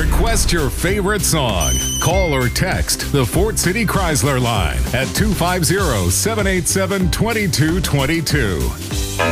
Request your favorite song. Call or text the Fort City Chrysler line at 250-787-2222.